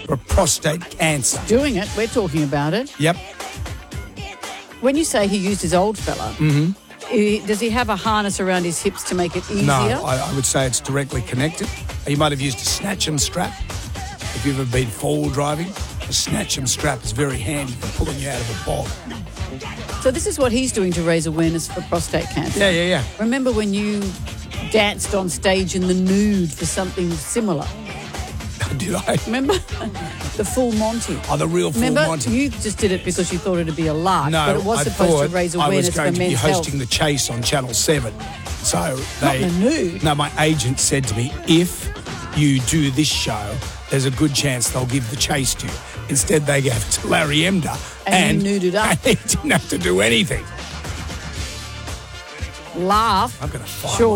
for prostate cancer. Doing it. We're talking about it. Yep. When you say he used his old fella, does he have a harness around his hips to make it easier? No, I would say it's directly connected. He might have used a snatch-em strap. If you've ever been four-wheel driving, a snatch-em strap is very handy for pulling you out of a bog. So this is what he's doing to raise awareness for prostate cancer. Yeah. Remember when you danced on stage in the nude for something similar? Did I? Remember? The Full Monty. Oh, the real Full Remember, Monty. you just did it because you thought it'd be a lark, No, but it was I supposed thought to raise I awareness was for going to be men's hosting health. the chase on Channel 7. So they... Not the nude. No, my agent said to me, if you do this show, there's a good chance they'll give the chase to you. Instead, they gave it to Larry Emder. And you nuded up. And he didn't have to do anything. Laugh. I'm going to fire Sure.